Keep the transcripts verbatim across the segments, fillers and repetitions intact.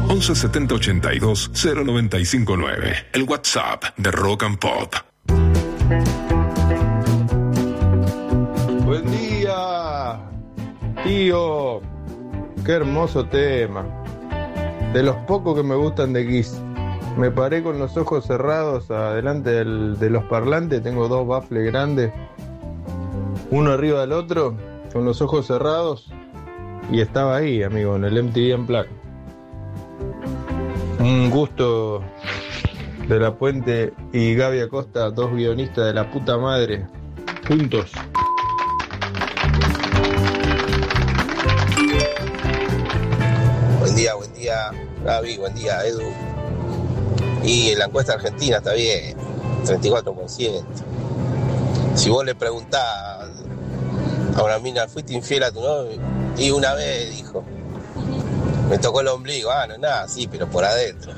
once setenta ochenta y dos cero noventa y cinco nueve. El WhatsApp de Rock and Pop. Buen día, tío. Qué hermoso tema. De los pocos que me gustan de Kiss. Me paré con los ojos cerrados adelante del, de los parlantes. Tengo dos baffles grandes, uno arriba del otro, con los ojos cerrados. Y estaba ahí, amigo, en el M T V Unplugged. Un gusto de La Puente y Gaby Acosta, dos guionistas de la puta madre, juntos. Buen día, buen día, Gaby, buen día, Edu. Y en la encuesta argentina está bien, treinta y cuatro por ciento. Si vos le preguntás a una mina, ¿fuiste infiel a tu novio? Y una vez dijo, me tocó el ombligo. Ah, no, nada, sí, pero por adentro.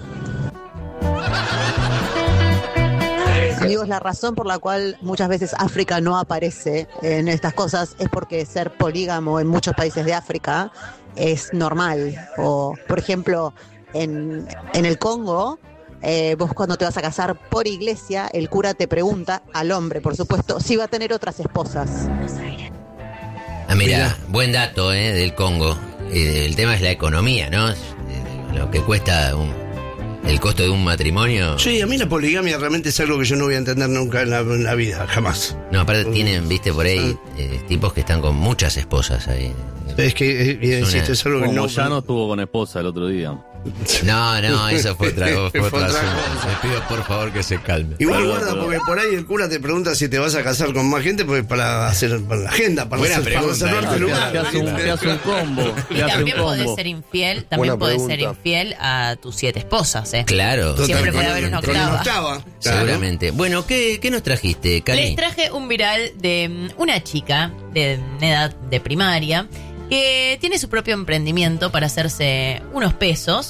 Amigos, la razón por la cual muchas veces África no aparece en estas cosas es porque ser polígamo en muchos países de África es normal. O, por ejemplo, en, en el Congo, eh, vos cuando te vas a casar por iglesia, el cura te pregunta, al hombre, por supuesto, si va a tener otras esposas. Ah, mira, buen dato, ¿eh? Del Congo. Eh, el tema es la economía, ¿no? Eh, lo que cuesta un, el costo de un matrimonio. Sí, a mí la poligamia realmente es algo que yo no voy a entender nunca en la, en la vida, jamás. No, aparte tienen, viste, por ahí eh, tipos que están con muchas esposas ahí. Es que, eh, es, insisto, es algo que no... ya no estuvo con esposa el otro día. No, no, eso fue otra, fue Fue otra otra asunto. cosa. Les pido por favor que se calme. Igual guarda, porque por ahí el cura te pregunta si te vas a casar con más gente, pues para hacer para la agenda, para, Buena hacer, para pregunta, reservarte ¿eh? lugar. Te hace un, te hace un combo. Y te hace también un combo. podés ser infiel, también Buena podés ser pregunta. infiel a tus siete esposas, ¿eh? Claro. Siempre totalmente. puede haber una Con una octava. octava. Claro. Seguramente. Bueno, ¿qué, qué nos trajiste, Cali? Les traje un viral de mm, una chica de una edad de primaria que tiene su propio emprendimiento para hacerse unos pesos